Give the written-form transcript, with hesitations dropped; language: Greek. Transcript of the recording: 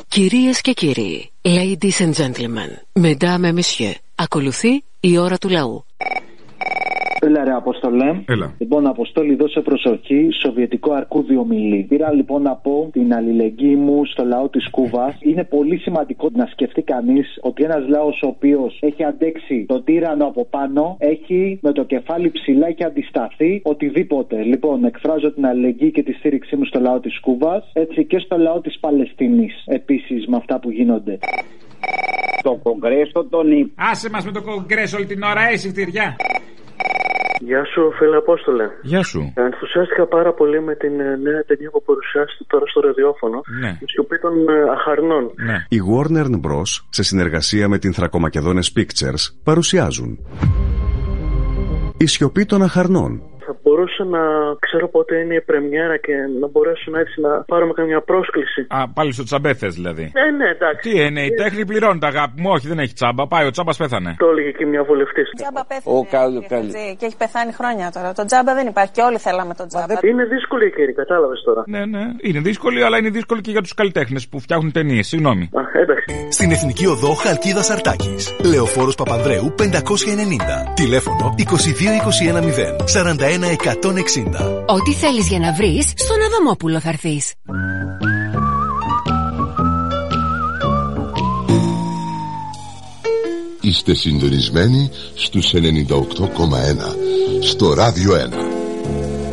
Κυρίες και κύριοι, ladies and gentlemen, mesdames et messieurs, ακολουθεί η ώρα του λαού. Έλα ρε Αποστολέ. Έλα. Λοιπόν, Αποστόλη, δώσε προσοχή. Σοβιετικό αρκούδι ομιλεί. Πήρα λοιπόν να πω την αλληλεγγύη μου στο λαό της Κούβας. Είναι πολύ σημαντικό να σκεφτεί κανείς ότι ένας λαός ο οποίος έχει αντέξει τον τύρανο από πάνω, έχει με το κεφάλι ψηλά, έχει αντισταθεί οτιδήποτε. Λοιπόν, εκφράζω την αλληλεγγύη και τη στήριξή μου στο λαό της Κούβας, έτσι και στο λαό της Παλαιστίνης. Επίσης με αυτά που γίνονται. Το Κογκρέσο τον είπε. Άσε μας με το Κογκρέσο όλη την ώρα, εσύ φτυριά. Γεια σου, φίλε Απόστολε. Γεια σου. Ενθουσιάστηκα πάρα πολύ με την νέα ταινία που παρουσιάστηκε τώρα στο ραδιόφωνο. Ναι. Η σιωπή των αχαρνών. Ναι. Η Warner Bros. Σε συνεργασία με την Θρακομακεδόνες Pictures παρουσιάζουν Η σιωπή των αχαρνών. Θα μπορούσα να ξέρω πότε είναι η πρεμιέρα και να μπορέσω έτσι να πάρουμε καμιά πρόσκληση. Α, πάλι στο τσαμπέ θες δηλαδή. Ναι, εντάξει. Τι είναι, η τέχνη πληρώνει, αγάπη μου. Όχι, δεν έχει τσάμπα. Πάει, ο τσάμπας πέθανε. Το έλεγε και μια βουλευτής. Τζάμπα πέθανε. Και έχει πεθάνει χρόνια τώρα. Το τζάμπα δεν υπάρχει και όλοι θέλαμε το τζάμπα. Είναι δύσκολη η καιρή, κατάλαβες τώρα. Ναι, ναι. Είναι δύσκολη, αλλά είναι δύσκολη και για τους καλλιτέχνες που φτιάχνουν ταινίες. Συγγνώμη. Εντάξει. Στην Εθνική Οδό Χαλκίδας Αρτάκης. Λεωφόρος Παπανδρέου 590. Τηλέφωνο 2221 0 41 160. Ό,τι θέλεις για να βρεις, στον Αδαμόπουλο θα έρθεις. Είστε συντονισμένοι στους 98,1 στο Ράδιο 1.